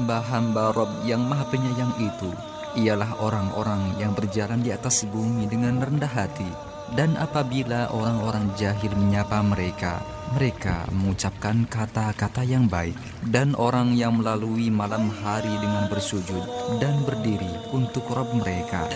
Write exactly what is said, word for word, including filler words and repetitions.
hamba-hamba Rob yang Maha Penyayang itu ialah orang-orang yang berjalan di atas bumi dengan rendah hati. Dan apabila orang-orang jahil menyapa mereka, mereka mengucapkan kata-kata yang baik. Dan orang yang melalui malam hari dengan bersujud dan berdiri untuk Rob mereka.